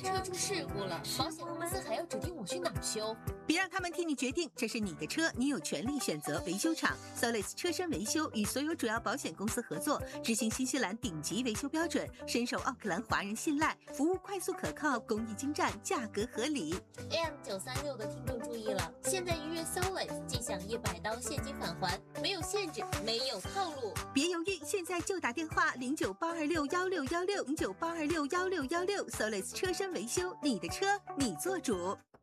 车出事故了，保险公司还要指定我去哪儿修？ 别让他们替你决定，这是你的车，你有权利选择维修厂。Solis 车身维修与所有主要保险公司合作，执行新西兰顶级维修标准，深受奥克兰华人信赖，服务快速可靠，工艺精湛，价格合理。 AM936的听众注意了，现在预约 Solis 即享100刀现金返还，没有限制，没有套路。 别犹豫，现在就打电话0982616616，0982616616 ，Solis 车身维修，你的车你做主。